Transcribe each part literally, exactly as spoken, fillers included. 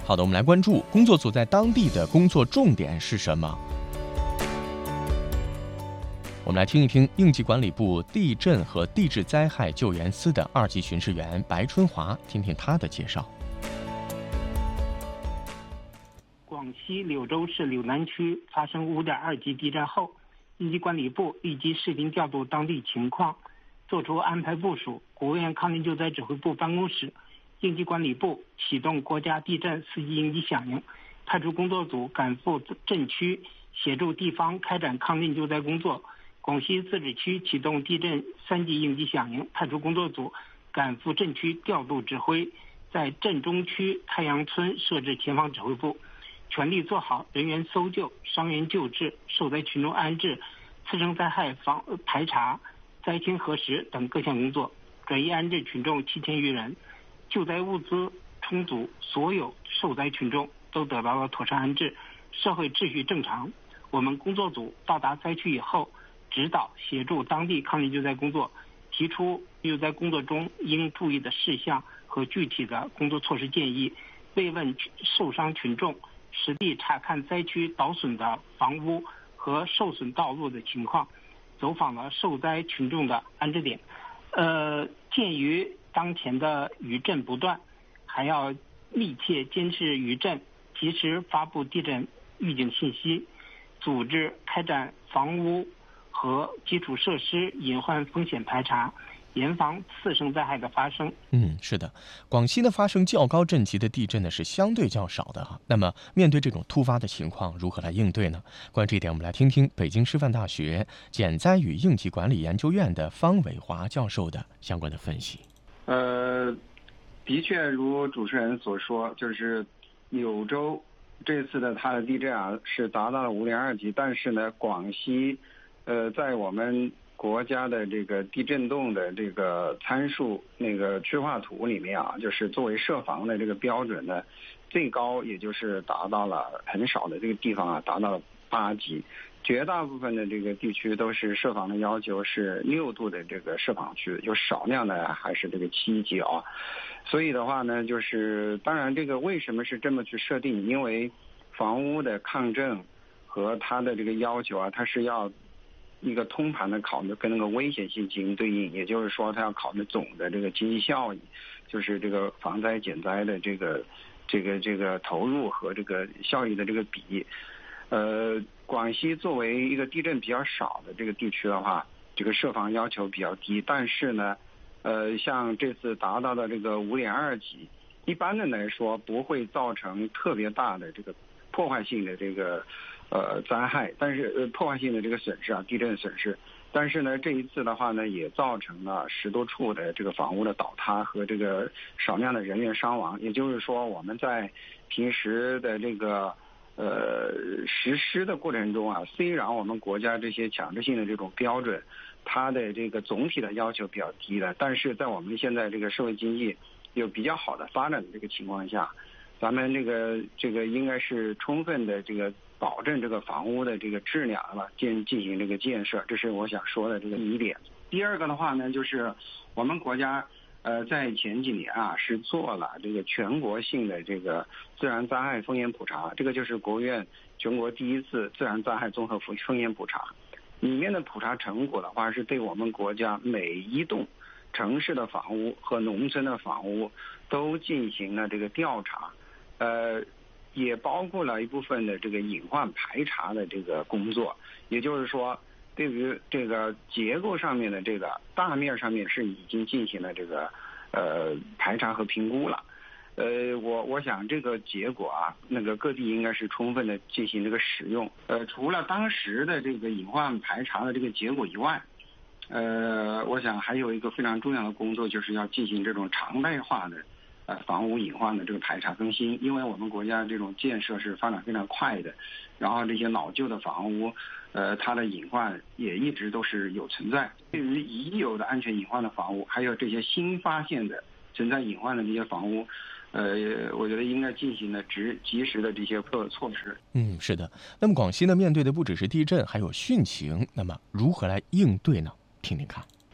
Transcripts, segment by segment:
好的，我们来关注工作组在当地的工作重点是什么。我们来听一听应急管理部地震和地质灾害救援司的二级巡视员白春华，听听他的介绍。 广西柳州市柳南区发生 五点二 级地震后，应急管理部立即视频调度当地情况，作出安排部署。国务院抗震救灾指挥部办公室、应急管理部启动国家地震四级应急响应，派出工作组赶赴震区，协助地方开展抗震救灾工作。广西自治区启动地震三级应急响应，派出工作组赶赴震区调度指挥，在震中区太阳村设置前方指挥部，全力做好人员搜救、伤员救治、受灾群众安置、次生灾害防排查、灾情核实等各项工作，转移安置群众七千余人，救灾物资充足，所有受灾群众都得到了妥善安置，社会秩序正常。我们工作组到达灾区以后，指导协助当地抗震救灾工作，提出救灾工作中应注意的事项和具体的工作措施建议，慰问受伤群众，实地查看灾区倒损的房屋和受损道路的情况，走访了受灾群众的安置点。呃，鉴于当前的余震不断，还要密切监视余震，及时发布地震预警信息，组织开展房屋和基础设施隐患风险排查，严防次生灾害的发生。 嗯，是的，广西呢发生较高震级的地震呢是相对较少的哈。那么面对这种突发的情况，如何来应对呢？关于这一点，我们来听听北京师范大学减灾与应急管理研究院的方伟华教授的相关的分析。 呃，的确如主持人所说，就是柳州这次的它的地震啊是达到了 五点二 级，但是呢，广西呃在我们国家的这个地震动的这个参数那个区划图里面啊，就是作为设防的这个标准呢，最高也就是达到了很少的这个地方啊，达到了八级。绝大部分的这个地区都是设防的要求是六度的这个设防区，就少量的还是这个七级啊。所以的话呢，就是当然这个为什么是这么去设定？因为房屋的抗震和它的这个要求啊，它是要一个通盘的考虑跟那个危险性进行对应，也就是说它要考虑总的这个经济效益，就是这个防灾减灾的这个这个这个投入和这个效益的这个比。呃，广西作为一个地震比较少的这个地区的话，这个设防要求比较低，但是呢，呃，像这次达到的这个 五点二 级，一般的来说不会造成特别大的这个破坏性的这个呃灾害，但是呃破坏性的这个损失啊，地震损失。但是呢，这一次的话呢，也造成了十多处的这个房屋的倒塌和这个少量的人员伤亡。也就是说，我们在平时的这个呃实施的过程中啊，虽然我们国家这些强制性的这种标准，它的这个总体的要求比较低的，但是在我们现在这个社会经济有比较好的发展的这个情况下，咱们这个这个应该是充分的这个保证这个房屋的这个质量了，进进行这个建设，这是我想说的这个第一点。第二个的话呢，就是我们国家呃在前几年啊是做了这个全国性的这个自然灾害风险普查，这个就是国务院全国第一次自然灾害综合风风险普查，里面的普查成果的话是对我们国家每一栋城市的房屋和农村的房屋都进行了这个调查，呃，也包括了一部分的这个隐患排查的这个工作，也就是说，对于这个结构上面的这个大面上面是已经进行了这个呃排查和评估了。呃，我我想这个结果啊，那个各地应该是充分的进行这个使用。呃，除了当时的这个隐患排查的这个结果以外，呃，我想还有一个非常重要的工作，就是要进行这种常态化的呃房屋隐患的这个排查更新。因为我们国家这种建设是发展非常快的，然后这些老旧的房屋，呃，它的隐患也一直都是有存在。对于已有的安全隐患的房屋，还有这些新发现的存在隐患的这些房屋，呃，我觉得应该进行的及及时的这些措措施。 嗯，是的。那么广西呢，面对的不只是地震，还有汛情，那么如何来应对呢？听听看。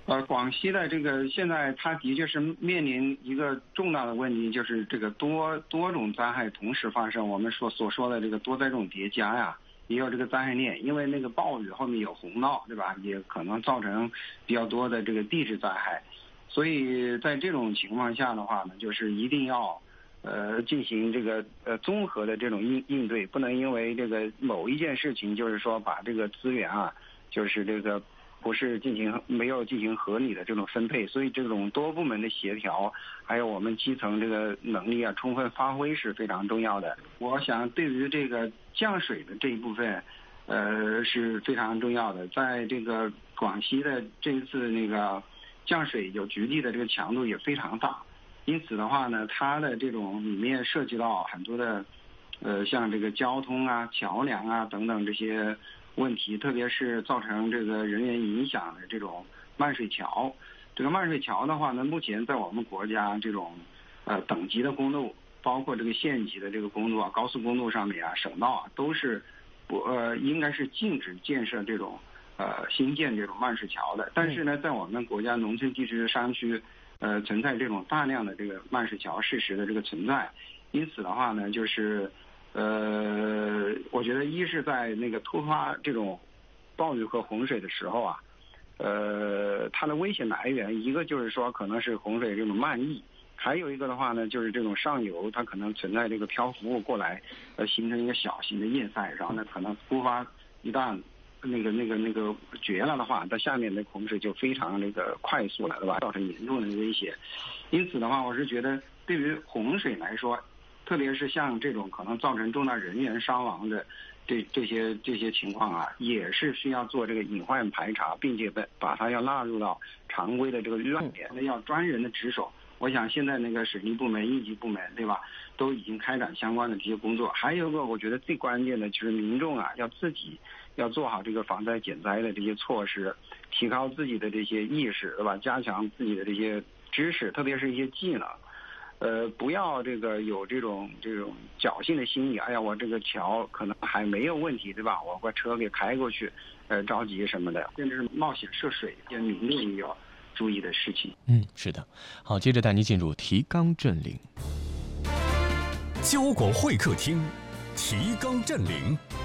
呃，广西的这个现在它的确是面临一个重大的问题，就是这个多多种灾害同时发生。我们所所说的这个多灾种叠加呀，也有这个灾害链，因为那个暴雨后面有洪涝，对吧？也可能造成比较多的这个地质灾害。所以在这种情况下的话呢，就是一定要呃进行这个呃综合的这种应应对，不能因为这个某一件事情，就是说把这个资源啊，就是这个。不是进行没有进行合理的这种分配，所以这种多部门的协调，还有我们基层这个能力啊，充分发挥是非常重要的。我想对于这个降水的这一部分，呃是非常重要的。在这个广西的这一次那个降水有局地的这个强度也非常大，因此的话呢，它的这种里面涉及到很多的，呃像这个交通啊、桥梁啊等等这些。问题，特别是造成这个人员影响的这种漫水桥。这个漫水桥的话呢，目前在我们国家这种呃等级的公路，包括这个县级的这个公路啊、高速公路上面啊、省道啊，都是不呃应该是禁止建设这种呃新建这种漫水桥的。但是呢，在我们国家农村地区的山区，呃存在这种大量的这个漫水桥事实的这个存在，因此的话呢，就是。呃，我觉得一是在那个突发这种暴雨和洪水的时候啊，呃，它的危险来源一个就是说可能是洪水这种漫溢，还有一个的话呢，就是这种上游它可能存在这个漂浮物过来，呃，形成一个小型的堰塞，然后呢，可能突发一旦那个那个那个绝了的话，它下面的洪水就非常那个快速了，对吧？造成严重的威胁。因此的话，我是觉得对于洪水来说。特别是像这种可能造成重大人员伤亡的这这些这些情况啊，也是需要做这个隐患排查，并且把把它要纳入到常规的这个预案里，那要专人的值守。我想现在那个水利部门、应急部门，对吧，都已经开展相关的这些工作。还有一个，我觉得最关键的就是民众啊，要自己要做好这个防灾减灾的这些措施，提高自己的这些意识，对吧？加强自己的这些知识，特别是一些技能。呃，不要这个有这种这种侥幸的心理。哎呀，我这个桥可能还没有问题，对吧？我把车给开过去，呃，着急什么的，甚至是冒险涉水，这些民众也要注意的事情。 嗯，是的。好，接着带您进入提纲桎领。 交广会客厅，提纲桎领。